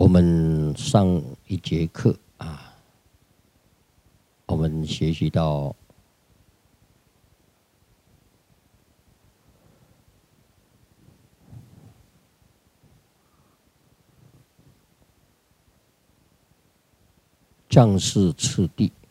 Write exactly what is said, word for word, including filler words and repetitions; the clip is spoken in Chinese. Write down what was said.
我们上一节课啊，我们学习到将士次第